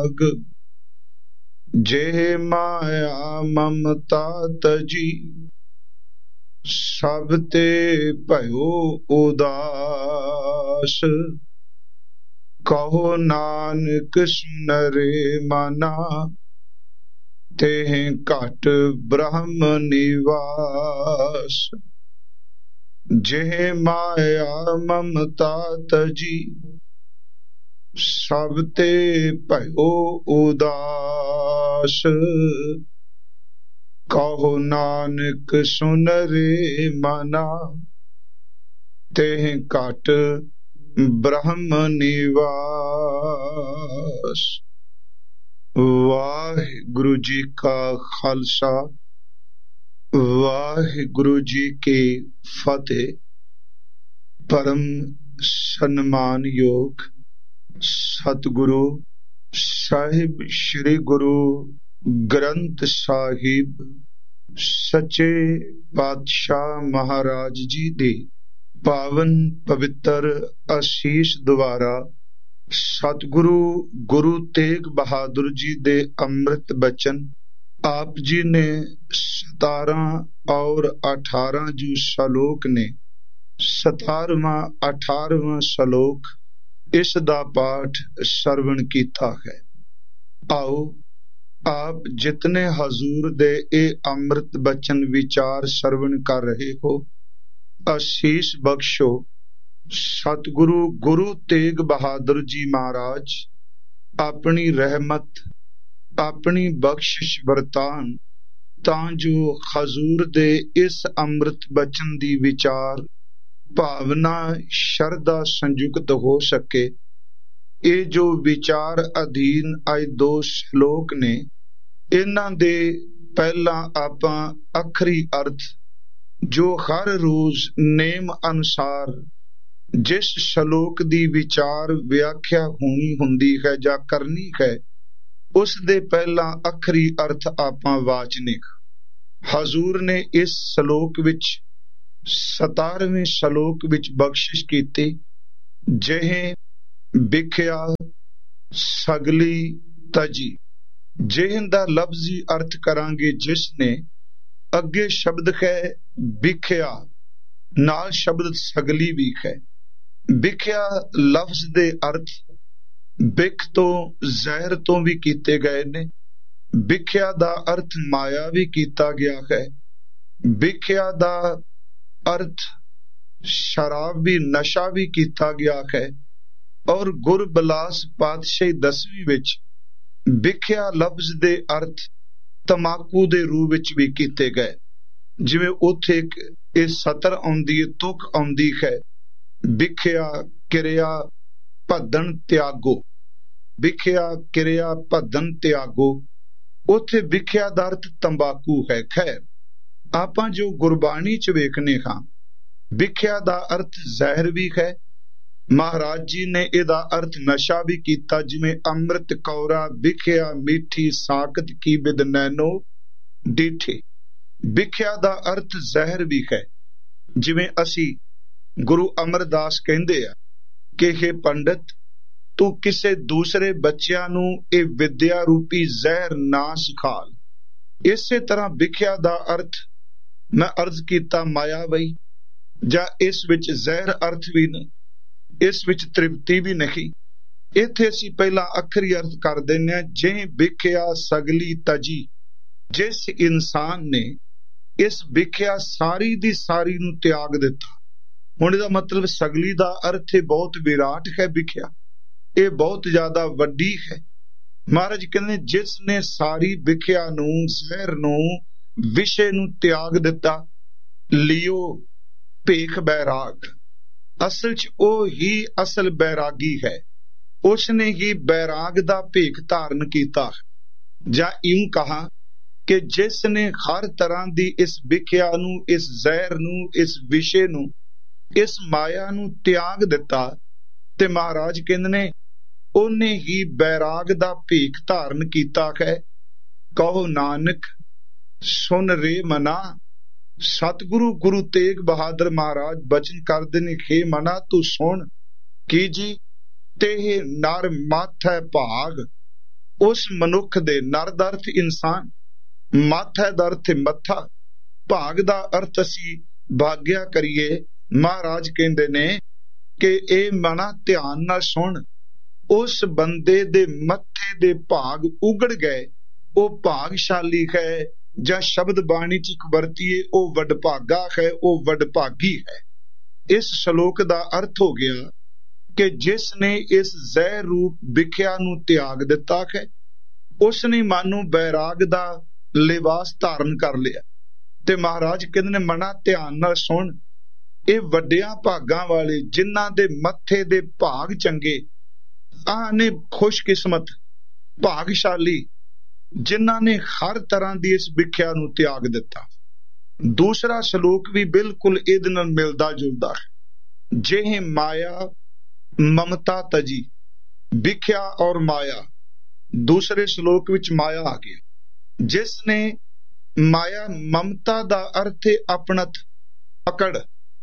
भाग। जेह माया ममता तजी, सब ते भयो उदास। कहो नानक सुनरे मना, तेह घट ब्रह्म निवास। जेह माया ममता तजी, सब ते भयो उदास। कहो नानक सुन रे मना, तेह घट ब्रह्म निवास। वाहिगुरु जी का खालसा, वाहिगुरु जी की फतेह। परम सन्मान योग सतगुरु साहिब श्री गुरु ग्रंथ साहिब सच्चे पातशाह महाराज जी दे पावन पवित्र आशीष द्वारा सतगुरु गुरु तेग बहादुर जी दे अमृत बचन आप जी ने 17 और 18 जो श्लोक ने 17वां 18वां श्लोक इस दा पाठ सरवण कीता है। आओ आप जितने हजूर दे ए अमृत बचन विचार सरवण कर रहे हो, आशीष बख्शो सतगुरु गुरु तेग बहादुर जी महाराज अपनी रहमत अपनी बख्शिश वरतान तां जो हजूर दे इस अमृत बचन दी विचार भावना शरदा संयुक्त हो सके। ये जो विचार अधीन अज 2 श्लोक ने, इन्हां दे पहला आपां अखरी अर्थ जो हर रोज नेम अनुसार जिस श्लोक दी विचार व्याख्या होनी हुंदी है जा करनी है, उस दे पहला अखरी अर्थ आपां वाचनिक। हजूर ने इस श्लोक विच 17वें श्लोक विच बख्शिश कीती, जेहे बिख्या सगली तजी। जेहन दा लफ्जी अर्थ करांगे जिसने, अगे शब्द है बिख्या नाल शब्द सगली भी है। बिख्या लफ्ज दे अर्थ बिख तो जहर तो भी कीते गए ने। बिख्या दा अर्थ माया भी कीता गया है। बिख्या दा अर्थ शराब भी नशा भी कीता गया है। और गुरबिलास पातशाही 10वीं विच बिख्या लफ्ज दे अर्थ तमाकू दे रूप विच भी कीते गए। जिवें उत्थे एक सतर आउंदी है, तुक आउंदी है, बिख्या किरिया भदन त्यागो। बिख्या किरिया भदन त्यागो, उत्थे बिख्या दा अर्थ तंबाकू है। खैर आपां जो गुरबाणी च वेखने हां, बिख्या दा अर्थ जहर भी है। महाराज जी ने इहदा अर्थ नशा भी कीता, जिवें अमृत कौरा बिख्या मीठी साकत की बिद नैनो डीठे। बिख्या दा अर्थ जहर भी है। जिवें असी गुरु अमरदास कहंदे आ कि हे पंडित, तू किसे दूसरे बच्चियां नूं इह विद्या रूपी जहर ना सिखाल। इसे तरह बिख्या दा अर्थ मैं अर्ज कीता माया बई, जा इस विच जहर अर्थ भी नहीं, इस विच तृप्ति भी नहीं। इत्थे असी पहला अखरी अर्थ कर देने, जे बिख्या सगली तजी। जिस इंसान ने इस बिख्या सारी दी सारी नूं त्याग दिता। हुण इहदा मतलब सगली दा अर्थ बहुत विराट है। बिख्या ये बहुत ज्यादा वड्डी है। महाराज कहंदे जिसने सारी बिख्या नूं जहर नूं विषय नूं त्याग दिता, लियो भेख बैराग। असल च ओ ही असल बैरागी है। उसने ही बैराग दा भेख धारण कीता। जा यूं कहा कि जिसने हर तरह दी इस बिख्या नूं, इस जहर नूं, इस विषय नूं, इस माया नूं त्याग दिता, ते महाराज कहंदे ने ओने ही बैराग दा भेख धारण कीता है। कहो नानक सुन रे मना। सतगुरु गुरु तेग बहादुर महाराज बचन करदे ने, हे मना तू सुन की जी, तेह नर माथै भाग। उस मनुख दे नर दा अर्थ इंसान, मत है दा अर्थ मत्था, भाग दा अर्थ असी भाग्या करिए। महाराज कहंदे ने कि ए मना ध्यान नाल सुन, उस बंदे दे मत्थे दे भाग उगड़ गए, वो भागशाली है। ਜਾਂ ਸ਼ਬਦ ਬਾਣੀ ਚ ਇੱਕ ਵਰਤੀਏ, ਉਹ ਵਡਭਾਗਾ ਹੈ, ਉਹ ਵਡਭਾਗੀ ਹੈ। ਇਸ ਸ਼ਲੋਕ ਦਾ ਅਰਥ ਹੋ ਗਿਆ ਕਿ ਜਿਸ ਨੇ ਇਸ ਜ਼ਹਿਰ ਰੂਪ ਵਿਖਿਆ ਨੂੰ ਤਿਆਗ ਦਿੱਤਾ ਹੈ, ਉਸ ਨੇ ਮਾਨੋ ਬੈਰਾਗ ਦਾ ਲਿਬਾਸ ਧਾਰਨ ਕਰ ਲਿਆ। ਤੇ ਮਹਾਰਾਜ ਕਹਿੰਦੇ ਨੇ ਮਨਾ ਧਿਆਨ ਨਾਲ ਸੁਣ, ਇਹ ਵੱਡਿਆਂ ਭਾਗਾਂ ਵਾਲੇ ਜਿਨ੍ਹਾਂ ਦੇ ਮੱਥੇ ਦੇ ਭਾਗ ਚੰਗੇ, ਆਹ ਨੇ ਖੁਸ਼ਕਿਸਮਤ ਭਾਗਸ਼ਾਲੀ ਜਿਨ੍ਹਾਂ ਨੇ ਹਰ ਤਰ੍ਹਾਂ ਦੀ ਇਸ ਵਿਖਿਆ ਨੂੰ ਤਿਆਗ ਦਿੱਤਾ। ਦੂਸਰਾ ਸ਼ਲੋਕ ਵੀ ਬਿਲਕੁਲ ਇਹਦੇ ਨਾਲ ਮਿਲਦਾ ਜੁਲਦਾ ਹੈ। ਜਿਹੇ ਮਾਇਆ ਮਮਤਾ ਤਜੀ, ਵਿਖਿਆ ਔਰ ਮਾਇਆ। ਦੂਸਰੇ ਸ਼ਲੋਕ ਵਿੱਚ ਮਾਇਆ ਆ ਗਿਆ। ਜਿਸ ਨੇ ਮਾਇਆ, ਮਮਤਾ ਦਾ ਅਰਥ ਹੈ ਆਪਣਤ, ਪਕੜ,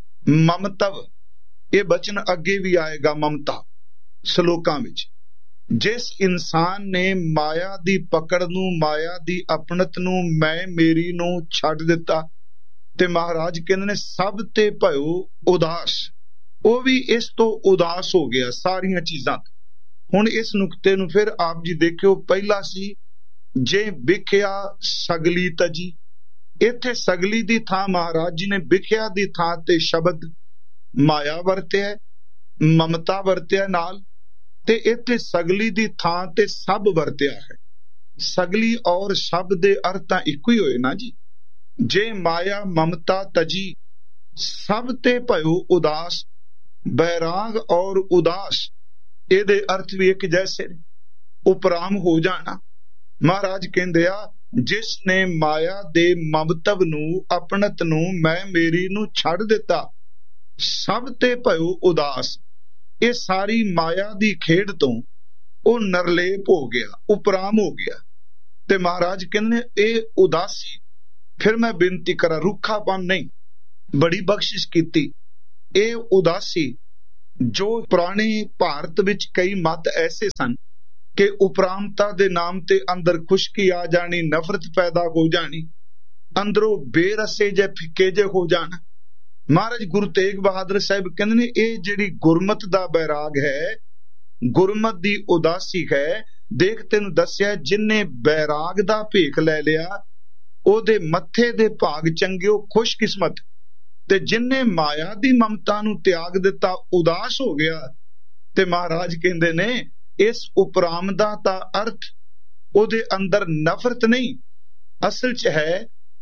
ਮਮਤਵ। ਇਹ ਬਚਨ ਅੱਗੇ ਵੀ ਆਏਗਾ ਮਮਤਾ ਸ਼ਲੋਕਾਂ ਵਿੱਚ। ਜਿਸ ਇਨਸਾਨ ਨੇ ਮਾਇਆ ਦੀ ਪਕੜ ਨੂੰ, ਮਾਇਆ ਦੀ ਆਪਣਤ ਨੂੰ, ਮੈਂ ਮੇਰੀ ਨੂੰ ਛੱਡ ਦਿੱਤਾ, ਤੇ ਮਹਾਰਾਜ ਕਹਿੰਦੇ ਨੇ ਸਭ ਤੇ ਭਇਓ ਉਦਾਸ, ਉਹ ਵੀ ਇਸ ਤੋਂ ਉਦਾਸ ਹੋ ਗਿਆ ਸਾਰੀਆਂ ਚੀਜ਼ਾਂ। ਹੁਣ ਇਸ ਨੁਕਤੇ ਨੂੰ ਫਿਰ ਆਪ ਜੀ ਦੇਖਿਓ। ਪਹਿਲਾ ਸੀ ਜੇ ਵਿਖਿਆ ਸਗਲੀ ਤਜੀ, ਇੱਥੇ ਸਗਲੀ ਦੀ ਥਾਂ ਮਹਾਰਾਜ ਜੀ ਨੇ ਵਿਖਿਆ ਦੀ ਥਾਂ ਤੇ ਸ਼ਬਦ ਮਾਇਆ ਵਰਤਿਆ, ਮਮਤਾ ਵਰਤਿਆ ਨਾਲ, ਤੇ ਇੱਥੇ ਸਗਲੀ ਦੀ ਥਾਂ ਤੇ ਸਭ ਵਰਤਿਆ ਹੈ। ਸਗਲੀ ਔਰ ਸਭ ਦੇ ਅਰਥ ਤਾਂ ਇੱਕੋ ਹੀ ਹੋਏ ਨਾ ਜੀ। ਜੇ ਮਾਇਆ ਮਮਤਾ ਤਜੀ, ਸਭ ਤੇ ਭਇਓ ਉਦਾਸ, ਬੈਰਾਗ ਔਰ ਉਦਾਸ, ਇਹਦੇ ਅਰਥ ਵੀ ਇੱਕ ਜੈਸੇ ਨੇ, ਉਪਰਾਮ ਹੋ ਜਾਣਾ। ਮਹਾਰਾਜ ਕਹਿੰਦੇ ਆ ਜਿਸ ਨੇ ਮਾਇਆ ਦੇ ਮਮਤਵ ਨੂੰ, ਆਪਣਤ ਨੂੰ, ਮੈਂ ਮੇਰੀ ਨੂੰ ਛੱਡ ਦਿੱਤਾ, ਸਭ ਤੇ ਭਇਓ ਉਦਾਸ। ਇਹ ਸਾਰੀ ਮਾਇਆ ਦੀ ਖੇਡ ਤੋਂ ਉਹ ਨਿਰਲੇਪ ਹੋ ਗਿਆ, ਉਪਰਾਮ ਹੋ ਗਿਆ। ਤੇ ਮਹਾਰਾਜ ਕਹਿੰਦੇ ਇਹ ਉਦਾਸੀ, ਫਿਰ ਮੈਂ ਬੇਨਤੀ ਕਰਾਂ ਰੁੱਖਾਪਨ ਨਹੀਂ, ਬੜੀ ਬਖਸ਼ਿਸ਼ ਕੀਤੀ। ਇਹ ਉਦਾਸੀ ਜੋ ਪੁਰਾਣੇ ਭਾਰਤ ਵਿੱਚ ਕਈ ਮਤ ਐਸੇ ਸਨ ਕਿ ਉਪਰਾਮਤਾ ਦੇ ਨਾਮ ਤੇ ਅੰਦਰ ਖੁਸ਼ਕੀ ਆ ਜਾਣੀ, ਨਫ਼ਰਤ ਪੈਦਾ ਹੋ ਜਾਣੀ, ਅੰਦਰੋਂ ਬੇਰਸੇ ਜੇ ਫਿੱਕੇ ਜੇ ਹੋ ਜਾਣਾ। ਮਹਾਰਾਜ ਗੁਰੂ ਤੇਗ ਬਹਾਦਰ ਸਾਹਿਬ ਕਹਿੰਦੇ ਨੇ ਇਹ ਜਿਹੜੀ ਗੁਰਮਤ ਦਾ ਬੈਰਾਗ ਹੈ, ਗੁਰਮਤ ਦੀ ਉਦਾਸੀ ਹੈ। ਦੇਖ ਤੈਨੂੰ ਦੱਸਿਆ ਜਿਨਨੇ ਬੈਰਾਗ ਦਾ ਭੇਖ ਲੈ ਲਿਆ, ਉਹਦੇ ਮੱਥੇ ਦੇ ਭਾਗ ਚੰਗੇ, ਉਹ ਖੁਸ਼ਕਿਸਮਤ। ਤੇ ਜਿਨਨੇ ਮਾਇਆ ਦੀ ਮਮਤਾ ਨੂੰ ਤਿਆਗ ਦਿੱਤਾ, ਉਦਾਸ ਹੋ ਗਿਆ। ਤੇ ਮਹਾਰਾਜ ਕਹਿੰਦੇ ਨੇ ਇਸ ਉਪਰਾਮਦਾ ਦਾ ਅਰਥ ਉਹਦੇ ਅੰਦਰ ਨਫ਼ਰਤ ਨਹੀਂ, ਅਸਲ 'ਚ ਹੈ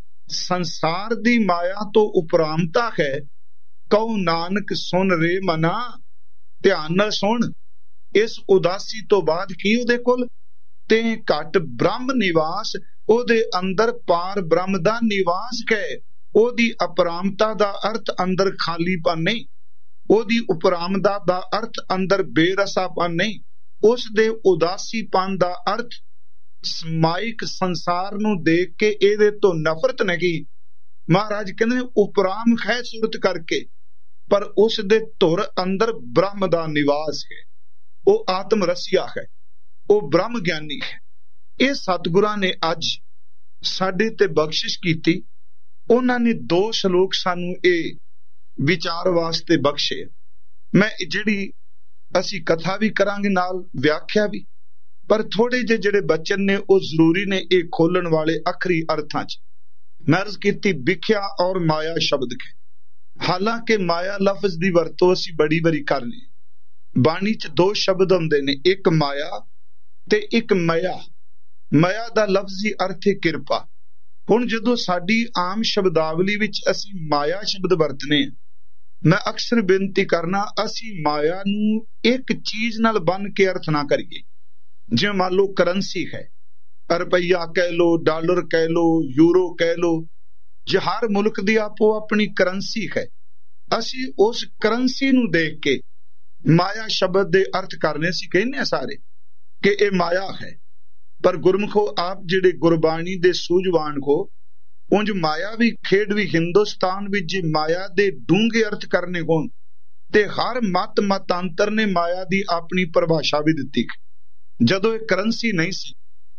ਸੰਸਾਰ ਦੀ ਮਾਇਆ ਤੋਂ ਉਪਰਾਮਤਾ ਹੈ। ਕਹੋ ਨਾਨਕ ਸੁਣ ਰੇ ਮਨਾ, ਧਿਆਨ ਨਾਲ ਸੁਣ। ਇਸ ਉਦਾਸੀ ਤੋਂ ਬਾਅਦ ਕੀ ਉਹਦੇ ਕੋਲ ਤੇ ਘਟ ਬ੍ਰਹਮ ਨਿਵਾਸ, ਉਹਦੇ ਅੰਦਰ ਪਾਰ ਬ੍ਰਹਮ ਦਾ ਨਿਵਾਸ ਹੈ। ਉਹਦੀ ਅਪਰਾਮਤਾ ਦਾ ਅਰਥ ਅੰਦਰ ਖਾਲੀਪਨ ਨਹੀਂ, ਉਹਦੀ ਉਪਰਾਮਤਾ ਦਾ ਅਰਥ ਅੰਦਰ ਬੇਰਸਾਪਨ ਨਹੀਂ, ਉਸ ਦੇ ਉਦਾਸੀਪਨ ਦਾ ਅਰਥ ਸਮਾਇਕ ਸੰਸਾਰ ਨੂੰ ਦੇਖ ਕੇ ਇਹਦੇ ਤੋਂ ਨਫ਼ਰਤ ਨਹੀਂ। ਮਹਾਰਾਜ ਕਹਿੰਦੇ ਉਪਰਾਮ ਹੈ ਸੁਰਤ ਕਰਕੇ, ਪਰ ਉਸ ਦੇ ਧੁਰ ਅੰਦਰ ਬ੍ਰਹਮ ਦਾ ਨਿਵਾਸ ਹੈ। ਉਹ ਆਤਮ ਰਸੀਆ ਹੈ, ਉਹ ਬ੍ਰਹਮ ਗਿਆਨੀ ਹੈ। ਇਹ ਸਤਿਗੁਰਾਂ ਨੇ ਅੱਜ ਸਾਡੇ ਤੇ ਬਖਸ਼ਿਸ਼ ਕੀਤੀ। ਉਹਨਾਂ ਨੇ 2 ਸ਼ਲੋਕ ਸਾਨੂੰ ਇਹ ਵਿਚਾਰ ਵਾਸਤੇ ਬਖਸ਼ੇ। ਮੈਂ ਜਿਹੜੀ ਅਸੀਂ ਕਥਾ ਵੀ ਕਰਾਂਗੇ ਨਾਲ ਵਿਆਖਿਆ ਵੀ, ਪਰ ਥੋੜੇ ਜਿਹੇ ਜਿਹੜੇ ਬਚਨ ਨੇ ਉਹ ਜ਼ਰੂਰੀ ਨੇ ਇਹ ਖੋਲਣ ਵਾਲੇ ਆਖਰੀ ਅਰਥਾਂ 'ਚ। ਮੈਂ ਅਰਜ਼ ਕੀਤੀ ਵਿਖਿਆ ਔਰ ਮਾਇਆ ਸ਼ਬਦ ਹੈ। ਹਾਲਾਂਕਿ ਮਾਇਆ ਲਫ਼ਜ਼ ਦੀ ਵਰਤੋਂ ਅਸੀਂ ਬੜੀ ਵਾਰੀ ਕਰਨੀ। ਬਾਣੀ 'ਚ 2 ਸ਼ਬਦ ਹੁੰਦੇ ਨੇ, ਇੱਕ ਮਾਇਆ ਤੇ ਇੱਕ ਮਇਆ। ਮਇਆ ਦਾ ਲਫ਼ਜ਼ੀ ਅਰਥ ਹੈ ਕਿਰਪਾ। ਹੁਣ ਜਦੋਂ ਸਾਡੀ ਆਮ ਸ਼ਬਦਾਵਲੀ ਵਿੱਚ ਅਸੀਂ ਮਾਇਆ ਸ਼ਬਦ ਵਰਤਨੇ ਆ, ਮੈਂ ਅਕਸਰ ਬੇਨਤੀ ਕਰਨਾ ਅਸੀਂ ਮਾਇਆ ਨੂੰ ਇੱਕ ਚੀਜ਼ ਨਾਲ ਬੰਨ ਕੇ ਅਰਥ ਨਾ ਕਰੀਏ। ਜਿਵੇਂ ਮੰਨ ਲਓ ਕਰੰਸੀ ਹੈ, ਰੁਪਈਆ ਕਹਿ ਲੋ, ਡਾਲਰ ਕਹਿ ਲੋ, ਯੂਰੋ ਕਹਿ ਲੋ, ਜੇ ਹਰ ਮੁਲਕ ਦੀ ਆਪੋ ਆਪਣੀ ਕਰੰਸੀ ਹੈ, ਅਸੀਂ ਉਸ ਕਰੰਸੀ ਨੂੰ ਦੇਖ ਕੇ ਮਾਇਆ ਸ਼ਬਦ ਦੇ ਅਰਥ ਕਰਨੇ ਸੀ ਕਹਿੰਦੇ ਆ ਸਾਰੇ ਕਿ ਇਹ ਮਾਇਆ ਹੈ। ਪਰ ਗੁਰਮੁਖੋ ਆਪ ਜਿਹੜੇ ਗੁਰਬਾਣੀ ਦੇ ਸੂਝਵਾਨ ਹੋ, ਉਂਝ ਮਾਇਆ ਵੀ ਖੇਡ ਵੀ ਹਿੰਦੁਸਤਾਨ ਵਿੱਚ ਜੇ ਮਾਇਆ ਦੇ ਡੂੰਘੇ ਅਰਥ ਕਰਨੇ ਹੋਣ ਤੇ ਹਰ ਮਤਾਂਤਰ ਨੇ ਮਾਇਆ ਦੀ ਆਪਣੀ ਪਰਿਭਾਸ਼ਾ ਵੀ ਦਿੱਤੀ। ਜਦੋਂ ਇਹ ਕਰੰਸੀ ਨਹੀਂ ਸੀ,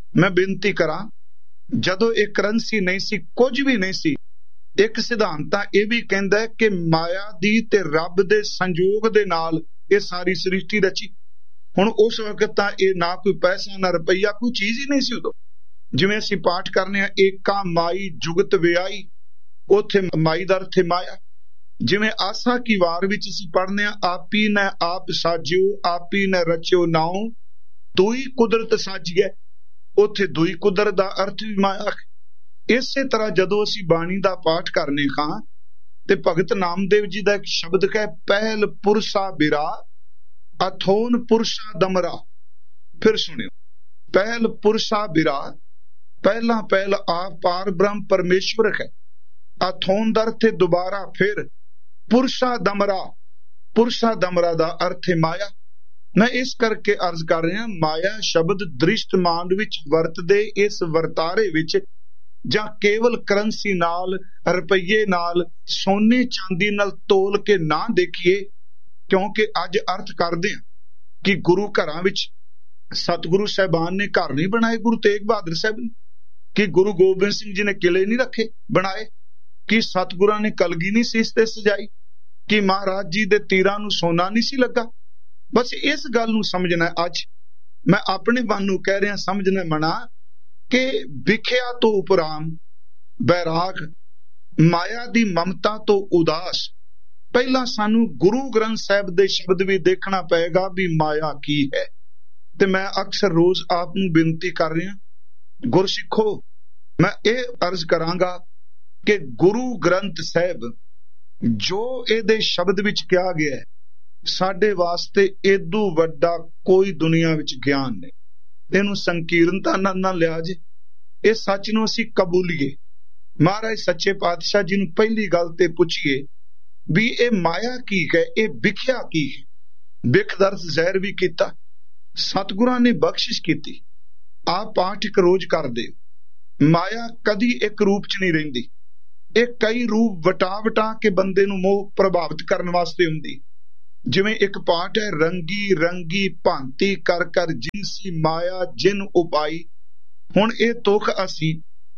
मैं बेनती करा, जदों एक करंसी नहीं सी, कुछ भी नहीं सी, एक सिद्धांत यह भी कहता है कि माया दी ते रब दे संयोग दे नाल ये सारी सृष्टि रची। हुण उस वक्त तां ये ना कोई पैसा ना रुपया, कोई चीज ही नहीं सी उदों। जिवें असीं पाठ करने आ, एका माई जुगत व्याई, उथे माई दा अर्थ है माया। जिवें आसा की वार विच असीं पढ़ने आ, आपी ने आप साजियो, आपी ने रचियो नाओ, दुई कुदरत साजिए, उथे दुई कुदरत दा अर्थ भी माया है। इसे तरह जदों असीं बाणी दा पाठ करने खां ते भगत नामदेव जी दा एक शब्द है, पहल पुरसा बिरा अथोन पुरसा दमरा। फिर सुनियो, पहल पुरसा बिरा, पहला पहल आप पार ब्रह्म परमेश्वर है। अथोन दा अर्थ दोबारा, फिर पुरसा दमरा, पुरसा दमरा दा अर्थ है माया। मैं इस करके अर्ज कर रहा, माया शब्द दृष्टमान विच वरतदे इस वरतारे विच ਜਾਂ केवल करंसी नाल, रुपये नाल, सोने चांदी नाल तोल के ना देखिए, क्योंकि अज अर्थ करदे हां कि गुरु घरां विच सतगुरु साहिबान ने घर नहीं बनाए, गुरु तेग बहादुर साहब ने, कि गुरु गोबिंद सिंह जी ने किले नहीं रखे बनाए, कि सतगुरां ने कलगी नहीं सी ते सजाई, कि महाराज जी दे तीरां नूं सोना नहीं सी लगा। बस इस गल नूं समझना। अज मैं अपने मन नूं कह रहा, समझना मना कि विख्या तो उपराम, बैराग, माया दी ममता तो उदास, पहला सानू गुरु ग्रंथ साहिब दे शब्द भी देखना पएगा भी माया की है। ते मैं अक्सर रोज आप नूं बेनती कर रहा, गुरसिखो, मैं ये अर्ज करांगा कि गुरु ग्रंथ साहिब जो इहदे शब्द विच कहा गया है, साडे वास्ते इदू वड्डा कोई दुनिया विच ज्ञान नहीं। इहनूं संकीर्णता ना लिया जे, इस सच नूं असीं कबूलीए। महाराज सच्चे पातशाह जी नूं पहली गल ते पुछिए भी ये माया की है, ये विख्या की है। विख दर्द जहर भी किया, सतगुरां ने बख्शिश की। आप पाठ एक रोज कर दे। माया कदी एक रूप च नहीं रहिंदी, ये कई रूप वटा वटा के बंदे नूं मोह प्रभावित करने वास्ते हुंदी। जिवें एक पाठ है, रंगी रंगी भांति कर कर जिनसी माया जिन उपाई। हुण ये तुख असी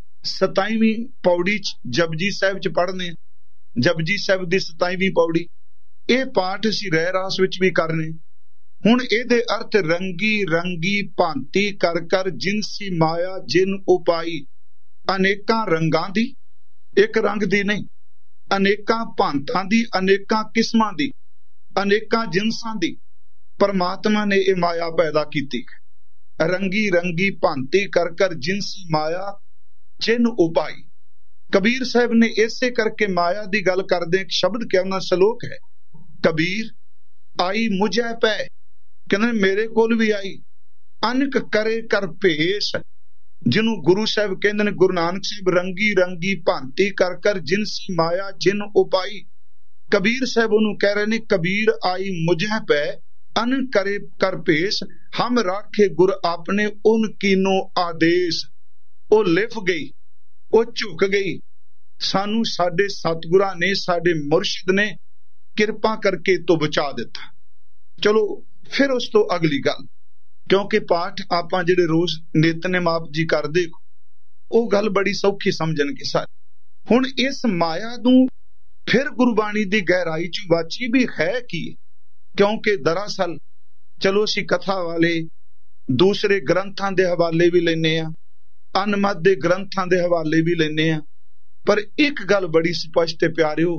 27ਵੀਂ पौड़ी जपजी साहिब च पढ़ने, जपजी साहिब दी 27ਵੀਂ पौड़ी, ये पाठ असी रह रास विच भी करने। हुण इहदे अर्थ रंगी रंगी भांति कर कर जिनसी माया जिन उपाई। अनेकां रंगां दी, एक रंग दी नहीं, अनेकां भांतां दी, अनेकां किस्मां दी, अनेकां जिनसां दी परमात्मा ने यह माया पैदा की। रंगी रंगी भांति कर कर जिनसी माया जिन उपाई। कबीर साहब ने इसे करके माया दी गल करदे एक शब्द क्या उन्हां सलोक है, कबीर आई मुझे पै, कहंदे मेरे कोल भी आई, अनक करे कर भेस। जिन्हों गुरु साहब कहंदे ने, गुरु नानक साहब, रंगी रंगी भांति कर कर जिनसी माया जिन उपाई। कबीर साहब उन्होंने कह रहे ने, कबीर आई मुझे पै, अन करे कर भेस, हम राखे गुर आपने उन कीनो आदेश। ओ लिफ गई, ओ झुक गई, सानू साडे सतगुरां ने, साडे मुर्शिद ने किरपा करके तो बचा दिता। चलो फिर उस तो अगली गल, क्योंकि पाठ आपां जिहड़े रोज नितनेम आप जी करदे ओ गल बड़ी सौखी समझणगे सारे। हुण इस माया नूं फिर गुरबाणी दी गहराई च वाची भी है की, क्योंकि दरअसल चलो असीं कथा वाले दूसरे ग्रंथां दे हवाले भी लैने आ, अनमत दे ग्रंथां दे हवाले भी लैने आ, पर एक गल बड़ी स्पष्ट है प्यारिओ,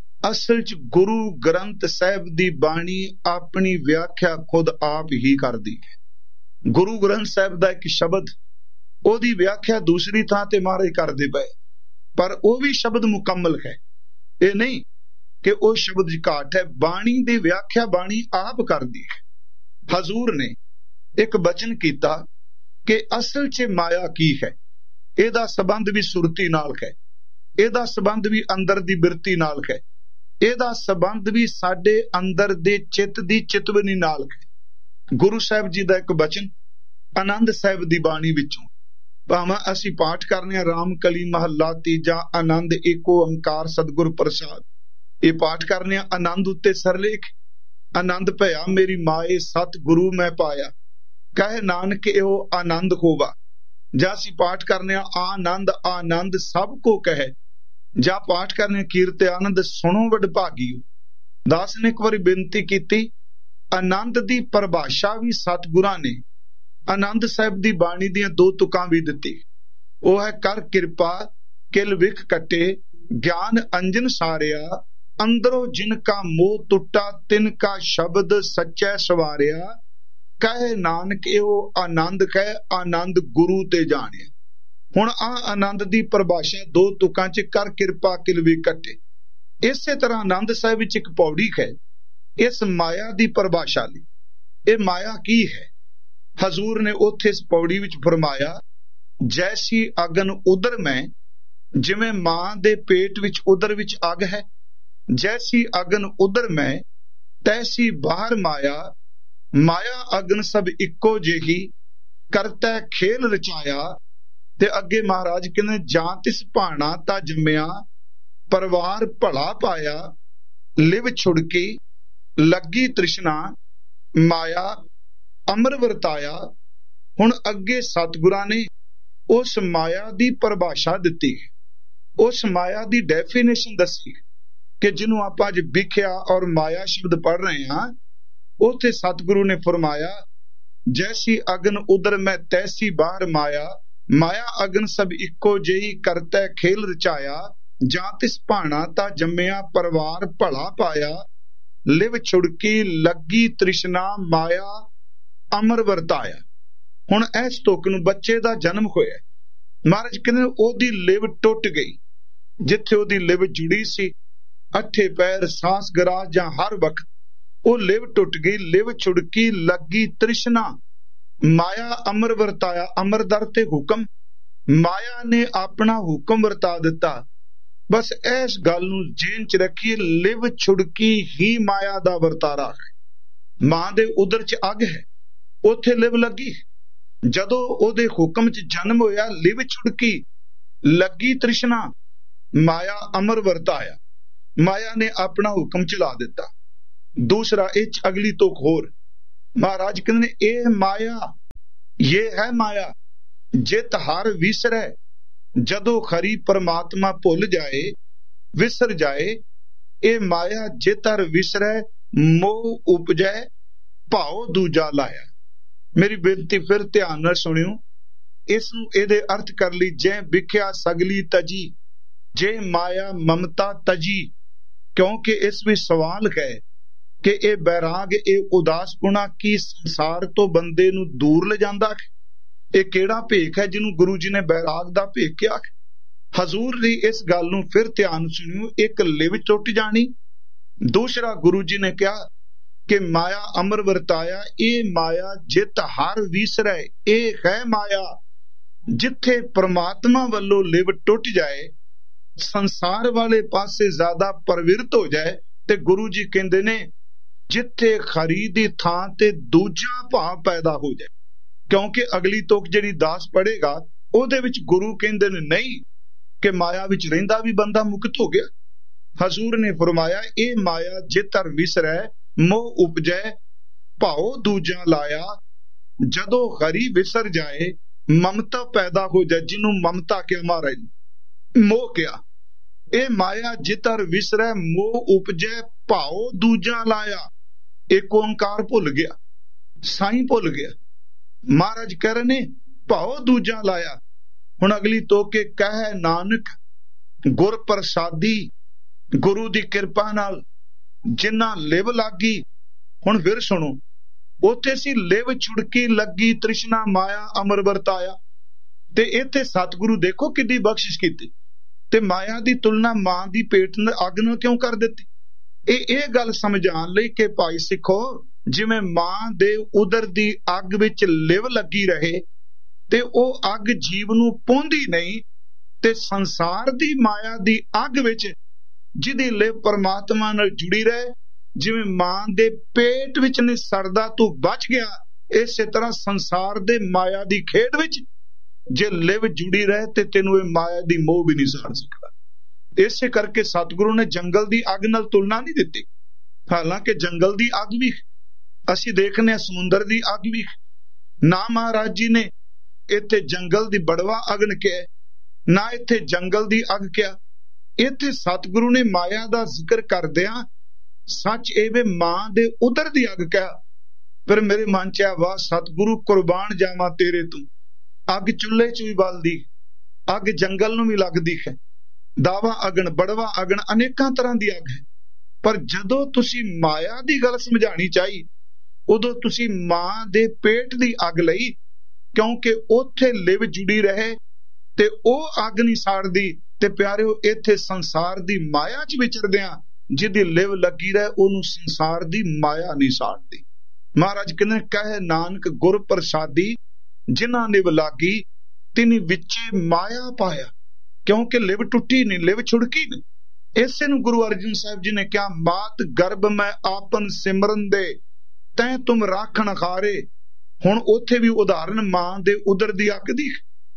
असल च गुरु ग्रंथ साहिब दी बाणी अपनी व्याख्या खुद आप ही करदी है। गुरु ग्रंथ साहिब दा एक शब्द, ओदी व्याख्या दूसरी थां ते महाराज करदे पए, पर वो भी शब्द मुकम्मल है। ये नहीं कि वो शब्द च घाट है, बाणी दी व्याख्या बाणी आप करदी है। हजूर ने एक बचन कीता कि असल च माया की है, एदा संबंध भी सुरती नाल है, एदा संबंध भी अंदर दी बिरती नाल है, एदा संबंध भी साडे अंदर दे चित दी चितवनी नाल है। गुरु साहिब जी दा एक बचन आनंद साहिब दी बाणी विचों, भावें असीं पाठ करने राम कली महला तीजा, आनंद एको ओंकार सतगुर प्रसाद, ये पाठ करने आनंद उत्ते सरलेख, आनंद भया मेरी माए सत गुरु मैं पाया, कहे नानक एहो आनंद होवा। ਜਾਂ ਅਸੀਂ ਪਾਠ ਕਰਨੇ ਆ ਆਨੰਦ ਆਨੰਦ ਸਭ ਕੋ ਕਹੇ, ਜਾਂ ਪਾਠ ਕਰਨੇ ਕੀਰਤ ਆਨੰਦ ਸੁਣੋ ਵਡਭਾਗੀਓ। ਦਾਸ ਨੇ ਇੱਕ ਵਾਰੀ ਬੇਨਤੀ ਕੀਤੀ, ਆਨੰਦ ਦੀ ਪਰਿਭਾਸ਼ਾ ਵੀ ਸਤਿਗੁਰਾਂ ਨੇ ਆਨੰਦ ਸਾਹਿਬ ਦੀ ਬਾਣੀ ਦੀਆਂ 2 ਤੁਕਾਂ ਵੀ ਦਿੱਤੀ। ਉਹ ਹੈ ਕਰ ਕਿਰਪਾ ਕਿਲ ਵਿਖ ਕੱਟੇ, ਗਿਆਨ ਅੰਜਨ ਸਾਰਿਆ, ਅੰਦਰੋਂ ਜਿਨ ਕਾ ਮੋਹ ਟੁੱਟਾ, ਤਿਨ ਕਾ ਸ਼ਬਦ ਸੱਚੈ ਸਵਾਰਿਆ। ਕਹੇ ਨਾਨਕ ਇਹੋ ਆਨੰਦ ਕਹੇ, ਆਨੰਦ ਗੁਰੂ ਤੇ ਜਾਣਿਆ। ਹੁਣ ਆਨੰਦ ਦੀ ਪਰਿਭਾਸ਼ਾ 2 ਤੁਕਾਂ ਚ ਕਰ ਕਿਰਪਾ ਕਿਲ ਵਿਖ ਕੱਟੇ। ਇਸੇ ਤਰ੍ਹਾਂ ਆਨੰਦ ਸਾਹਿਬ ਵਿੱਚ ਇੱਕ ਪੌੜੀ ਹੈ ਇਸ ਮਾਇਆ ਦੀ ਪਰਿਭਾਸ਼ਾ ਲਈ। ਇਹ ਮਾਇਆ ਕੀ ਹੈ? ਹਜ਼ੂਰ ਨੇ ਉੱਥੇ ਇਸ ਪੌੜੀ ਵਿੱਚ ਫਰਮਾਇਆ, ਜੈਸੀ ਅਗਨ ਉਦਰ ਮੈਂ, ਜਿਵੇਂ ਮਾਂ ਦੇ ਪੇਟ ਵਿੱਚ ਉਦਰ ਵਿੱਚ ਅੱਗ ਹੈ, ਜੈਸੀ ਅਗਨ ਉਦਰ ਮੈਂ ਤੈਸੀ ਬਾਹਰ ਮਾਇਆ, ਮਾਇਆ ਅਗਨ ਸਭ ਇੱਕੋ ਜਿਹੀ, ਕਰਤੈ ਖੇਲ ਰਚਾਇਆ। ਤੇ ਅੱਗੇ ਮਹਾਰਾਜ ਕਹਿੰਦੇ, ਜਾਂ ਤਿਸ ਭਾਣਾ ਤਾਂ ਜੰਮਿਆ, ਪਰਿਵਾਰ ਭਲਾ ਪਾਇਆ, ਲਿਵ ਛੁੜਕੀ ਲੱਗੀ ਤ੍ਰਿਸ਼ਨਾ, ਮਾਇਆ ਅਮਰ ਵਰਤਾਇਆ। ਹੁਣ ਅੱਗੇ ਸਤਿਗੁਰਾਂ ਨੇ ਉਸ ਮਾਇਆ ਦੀ ਪਰਿਭਾਸ਼ਾ ਦਿੱਤੀ, ਉਸ ਮਾਇਆ ਦੀ ਡੈਫੀਨੇਸ਼ਨ ਦੱਸੀ ਕਿ ਜਿਹਨੂੰ ਆਪਾਂ ਅੱਜ ਵਿਖਿਆ ਔਰ ਮਾਇਆ ਸ਼ਬਦ ਪੜ੍ਹ ਰਹੇ ਹਾਂ। ਉੱਥੇ ਸਤਿਗੁਰੂ ਨੇ ਫਰਮਾਇਆ, ਜੈਸੀ ਅਗਨ ਉਦਰ ਮੈਂ ਤੈਸੀ ਬਾਹਰ ਮਾਇਆ, ਮਾਇਆ ਅਗਨ ਸਭ ਇੱਕੋ ਜਿਹੀ, ਕਰਤੈ ਖੇਲ ਰਚਾਇਆ। ਜਾਂ ਤਿਸ ਭਾਣਾ ਤਾਂ ਜੰਮਿਆ, ਪਰਿਵਾਰ ਭਲਾ ਪਾਇਆ, ਲਿਵ ਛੁੜਕੀ ਲੱਗੀ ਤ੍ਰਿਸ਼ਨਾ, ਮਾਇਆ ਅਮਰ ਵਰਤਾਇਆ। ਹੁਣ ਇਸ ਤੁਕ ਨੂੰ ਬੱਚੇ ਦਾ ਜਨਮ ਹੋਇਆ, ਮਹਾਰਾਜ ਕਹਿੰਦੇ ਉਹਦੀ ਲਿਵ ਟੁੱਟ ਗਈ। ਜਿੱਥੇ ਉਹਦੀ ਲਿਵ ਜੁੜੀ ਸੀ, 8 ਪੈਰ ਸਾਸ ਗਰਾਜ ਜਾਂ ਹਰ ਵਕਤ, ਉਹ ਲਿਵ ਟੁੱਟ ਗਈ। ਲਿਵ ਛੁੜਕੀ ਲੱਗੀ ਤ੍ਰਿਸ਼ਨਾ, ਮਾਇਆ ਅਮਰ ਵਰਤਾਇਆ। ਅਮਰ ਦਰ ਤੇ ਹੁਕਮ, ਮਾਇਆ ਨੇ ਆਪਣਾ ਹੁਕਮ ਵਰਤਾ ਦਿੱਤਾ। ਬਸ ਇਸ ਗੱਲ ਨੂੰ ਜੇਨ ਚ ਰੱਖੀਏ, ਲਿਵ ਛੁੜਕੀ ਹੀ ਮਾਇਆ ਦਾ ਵਰਤਾਰਾ ਹੈ। ਮਾਂ ਦੇ ਉਦਰ ਚ ਅੱਗ ਹੈ, ਉੱਥੇ ਲਿਵ ਲੱਗੀ। ਜਦੋਂ ਉਹਦੇ ਹੁਕਮ ਚ ਜਨਮ ਹੋਇਆ, ਲਿਵ ਛੁੜਕੀ ਲੱਗੀ ਤ੍ਰਿਸ਼ਨਾ, ਮਾਇਆ ਅਮਰ ਵਰਤਾਇਆ। ਮਾਇਆ ਨੇ ਆਪਣਾ ਹੁਕਮ ਚਲਾ ਦਿੱਤਾ। ਦੂਸਰਾ ਇਹ ਚ ਅਗਲੀ ਤੁਕ ਹੋਰ, ਮਹਾਰਾਜ ਕਹਿੰਦੇ ਨੇ ਇਹ ਮਾਇਆ, ਇਹ ਹੈ ਮਾਇਆ ਜਿਤ ਹਰ ਵਿਸਰੈ, ਜਦੋਂ ਖਰੀ ਪਰਮਾਤਮਾ ਭੁੱਲ ਜਾਏ ਵਿਸਰ ਜਾਏ। ਇਹ ਮਾਇਆ ਜਿਤ ਹਰ ਵਿਸਰੈ, ਮੋਹ ਉਪਜੈ ਭਾਉ ਦੂਜਾ ਲਾਇਆ। ਮੇਰੀ ਬੇਨਤੀ ਫਿਰ ਧਿਆਨ ਨਾਲ ਸੁਣਿਓ, ਇਸ ਨੂੰ ਇਹਦੇ ਅਰਥ ਕਰ ਲਈ, ਜੈ ਵਿਖਿਆ ਸਗਲੀ ਤਜੀ, ਜੇ ਮਾਇਆ ਮਮਤਾ ਤਜੀ। ਕਿਉਂਕਿ ਇਸ ਵਿੱਚ ਸਵਾਲ ਹੈ ਕਿ ਇਹ ਬੈਰਾਗ, ਇਹ ਉਦਾਸਪੁਣਾ ਕੀ ਸੰਸਾਰ ਤੋਂ ਬੰਦੇ ਨੂੰ ਦੂਰ ਲਿਜਾਂਦਾ ਹੈ? ਇਹ ਕਿਹੜਾ ਭੇਖ ਹੈ ਜਿਹਨੂੰ ਗੁਰੂ ਜੀ ਨੇ ਬੈਰਾਗ ਦਾ ਭੇਖ ਕਿਹਾ? ਹਜ਼ੂਰ ਦੀ ਇਸ ਗੱਲ ਨੂੰ ਫਿਰ ਧਿਆਨ ਸੁਣਿਓ, ਇੱਕ ਲਿਵ ਟੁੱਟ ਜਾਣੀ। ਦੂਸਰਾ ਗੁਰੂ ਜੀ ਨੇ ਕਿਹਾ ਕਿ ਮਾਇਆ ਅਮਰ ਵਰਤਾਇਆ। ਇਹ ਮਾਇਆ ਜਿਤ ਹਰ ਵਿਸਰੈ, ਇਹ ਹੈ ਮਾਇਆ ਜਿੱਥੇ ਪ੍ਰਮਾਤਮਾ ਵੱਲੋਂ ਲਿਵ ਟੁੱਟ ਜਾਏ, ਸੰਸਾਰ ਵਾਲੇ ਪਾਸੇ ਜ਼ਿਆਦਾ ਪ੍ਰਵਿਰਤ ਹੋ ਜਾਏ, ਤੇ ਗੁਰੂ ਜੀ ਕਹਿੰਦੇ ਨੇ ਜਿੱਥੇ ਖਰੀ ਦੀ ਥਾਂ ਤੇ ਦੂਜਾ ਭਾਵ ਪੈਦਾ ਹੋ ਜਾਏ। ਕਿਉਂਕਿ ਅਗਲੀ ਤੁਕ ਜਿਹੜੀ ਦਾਸ ਪੜੇਗਾ ਉਹਦੇ ਵਿੱਚ ਗੁਰੂ ਕਹਿੰਦੇ ਨੇ ਨਹੀਂ ਕਿ ਮਾਇਆ ਵਿੱਚ ਰਹਿੰਦਾ ਵੀ ਬੰਦਾ ਮੁਕਤ ਹੋ ਗਿਆ। ਹਜ਼ੂਰ ਨੇ ਫਰਮਾਇਆ, ਇਹ ਮਾਇਆ ਜਿਤਰ ਵਿਸਰੈ, ਮੋਹ ਉਪਜੈ ਭਾਉ ਦੂਜਾ ਲਾਇਆ। ਜਦੋਂ ਖਰੀ ਵਿਸਰ ਜਾਏ, ਮਮਤਾ ਪੈਦਾ ਹੋ ਜਾਏ, ਜਿਹਨੂੰ ਮਮਤਾ ਕਿਹਾ ਮਹਾਰਾਜ, ਮੋਹ ਕਿਹਾ। ਇਹ ਮਾਇਆ ਜਿਤਰ ਵਿਸਰੈ, ਮੋਹ ਉਪਜੈ ਭਾਉ ਦੂਜਾ ਲਾਇਆ। ਇੱਕ ਓੰਕਾਰ ਭੁੱਲ ਗਿਆ, ਸਾਈਂ ਭੁੱਲ ਗਿਆ। ਮਹਾਰਾਜ ਕਹਿ ਰਹੇ ਨੇ ਭਾਉ ਦੂਜਾ ਲਾਇਆ। ਹੁਣ ਅਗਲੀ ਤੋਕੇ ਕਹਿ ਨਾਨਕ ਗੁਰ ਪ੍ਰਸਾਦੀ, ਗੁਰੂ ਦੀ ਕਿਰਪਾ ਨਾਲ ਜਿੰਨਾ ਲਿਵ ਲੱਗੀ। ਹੁਣ ਫਿਰ ਸੁਣੋ, ਉੱਥੇ ਸੀ ਲਿਵ ਛੁੜਕੀ ਲੱਗੀ ਤ੍ਰਿਸ਼ਨਾ, ਮਾਇਆ ਅਮਰ ਵਰਤਾਇਆ। ਤੇ ਇੱਥੇ ਸਤਿਗੁਰੂ ਦੇਖੋ ਕਿੰਨੀ ਬਖਸ਼ਿਸ਼ ਕੀਤੀ, ਤੇ ਮਾਇਆ ਦੀ ਤੁਲਨਾ ਮਾਂ ਦੀ ਪੇਟ ਨਾਲ ਅੱਗ ਨਾਲ ਕਿਉਂ ਕਰ ਦਿੱਤੀ? ਇਹ ਗੱਲ ਸਮਝਾਉਣ ਲਈ ਕਿ ਭਾਈ ਸਿੱਖੋ, ਜਿਵੇਂ ਮਾਂ ਦੇ ਉਦਰ ਦੀ ਅੱਗ ਵਿੱਚ ਲਿਵ ਲੱਗੀ ਰਹੇ ਤੇ ਉਹ ਅੱਗ ਜੀਵ ਨੂੰ ਪਹੁੰਚਦੀ ਨਹੀਂ, ਤੇ ਸੰਸਾਰ ਦੀ ਮਾਇਆ ਦੀ ਅੱਗ ਵਿੱਚ ਜਿਹਦੀ ਲਿਵ ਪਰਮਾਤਮਾ ਨਾਲ ਜੁੜੀ ਰਹੇ, ਜਿਵੇਂ ਮਾਂ ਦੇ ਪੇਟ ਵਿੱਚ ਨਹੀਂ ਸੜਦਾ ਤੂੰ ਬਚ ਗਿਆ, ਇਸੇ ਤਰ੍ਹਾਂ ਸੰਸਾਰ ਦੇ ਮਾਇਆ ਦੀ ਖੇਡ ਵਿੱਚ ਜੇ ਲਿਵ ਜੁੜੀ ਰਹੇ ਤੇ ਤੈਨੂੰ ਇਹ ਮਾਇਆ ਦੀ ਮੋਹ ਵੀ ਨਹੀਂ ਸਾੜ ਸਕਦਾ। ਇਸੇ ਕਰਕੇ ਸਤਿਗੁਰੂ ਨੇ ਜੰਗਲ ਦੀ ਅੱਗ ਨਾਲ ਤੁਲਨਾ ਨਹੀਂ ਦਿੱਤੀ। ਹਾਲਾਂਕਿ ਜੰਗਲ ਦੀ ਅੱਗ ਵੀ ਅਸੀਂ ਦੇਖਦੇ ਹਾਂ, ਸਮੁੰਦਰ ਦੀ ਅੱਗ ਵੀ ਨਾ ਮਹਾਰਾਜ ਜੀ ਨੇ इत्थे जंगल दी बड़वा अग्न क्या, ना इत्थे जंगल दी अग क्या। इत्थे सतगुरु ने माया दा जिक्र करदियां सच एवे मां दे उदर दी अग क्या। फिर मेरे मन च आया, वाह सतगुरु कुर्बान जावां तेरे तू। अग चुल्हे च भी बलदी, अग जंगल नूं भी लगदी है, दावा अगन बड़वा अगन अनेकां तरह दी अग है। पर जदों तुसी माया दी गल समझाणी चाही उदों तुसी मां दे पेट दी अग लई, क्योंकि उत्थे लिव जुड़ी रहे ते ओह अग नहीं साड़दी। ते प्यारिओ इत्थे संसार दी माया च विचरदियां जिहदी लिव लगी रहे ओनू संसार दी माया नहीं साड़दी। महाराज कहने कहे नानक गुर प्रसादी जिन्हां लिव लागी तिनी विचे माया पाया। क्योंकि लिव टुटी नहीं, लिव छुड़की नहीं। इसे नूं गुरु अर्जन साहिब जी ने कहा, मात गर्भ मैं आपन सिमरन दे तैं तुम राखण हारे। हुण उत्थे भी उदाहरण मां दे उदर दी अग दी।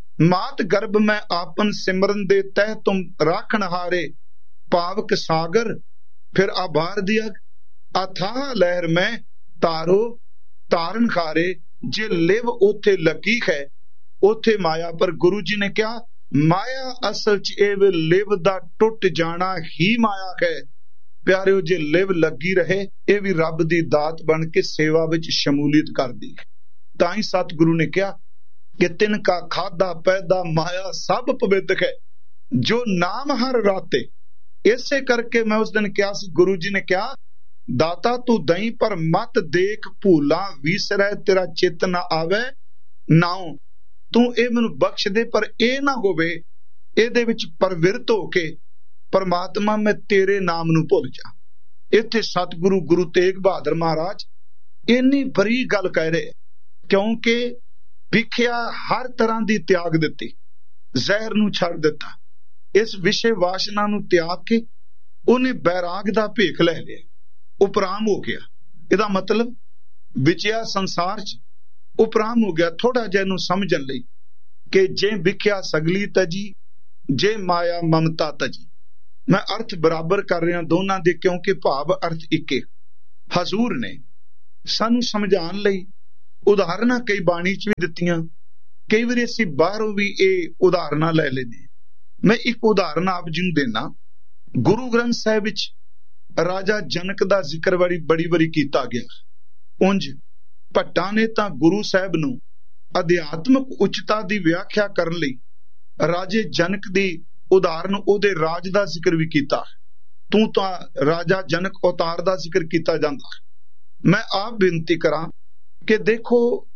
मात गर्भ मैं आपन सिमरन दे तैं तुम राखण हारे, पावक सागर फिर आभार दी अग, अथाह लहर में तारो तारन खारे। जे लिव उथे लगी है उथे माया। पर गुरु जी ने क्या, माया असल च एव लिव दा टुट जाना ही माया है। प्यारिओ जे लिव लगी रहे ये भी रब दी दात बन के सेवा विच शमूलियत करदी है। ताई सतगुरु ने क्या कि तिनका खादा पैदा माया सब पवित्र है, जो नाम हर राते। इसे करके मैं उस दिन क्या, गुरु जी ने क्या, दाता तू दई पर मत देख भूला विसरै तेरा चित ना आवे नाउ। तू ए मैनू बख्श दे पर ए ना होवे इहदे विच परविरत हो के परमात्मा मैं तेरे नाम नू भुल जा। इत्थे सतगुरु गुरु तेग बहादुर महाराज इन्नी बड़ी गल कह रहे, क्योंकि विख्या हर तरह दी त्याग दिती, जहर नू छड़ दिता, इस विषय वासना नू त्याग के उन्हें बैराग दा भेख ले लिया, उपराम हो गया। इहदा मतलब विचया संसार च उपराम हो गया। थोड़ा जिहा नूं समझण लई कि जे विख्या सगली तजी जे माया ममता तजी। मैं अर्थ बराबर कर रहा दोनों दे, क्योंकि भाव अर्थ इके। हजूर ने सानू समझाण लई उदाहरणा कई बाणी च भी दित्तियां, कई बार असीं बाहरों भी ये उदाहरणा ले लेने। मैं एक उदाहरण आप जी नूं देना। गुरु ग्रंथ साहिब विच राजा जनक दा जिक्र बड़ी बड़ी कीता गया। उंज भट्टां ने तां गुरु साहिब नूं अध्यात्मक उच्चता दी व्याख्या करन लई राजे जनक दी उदाहरण ओदे राज दा जिक्र भी कीता। तू तां राजा जनक अवतार दा जिक्र कीता जांदा। मैं आप बेनती करां कि देखो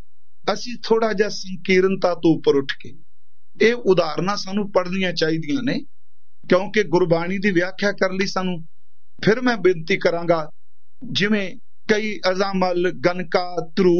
असी थोड़ा जिहा संकीर्णता तो उपर उठ के ये उदाहरणा सानू पढ़नियां चाहिदियां ने, क्योंकि गुरबाणी दी व्याख्या करन लई सानू फिर मैं बेनती करांगा, जिवें कई अजामल गनका ध्रू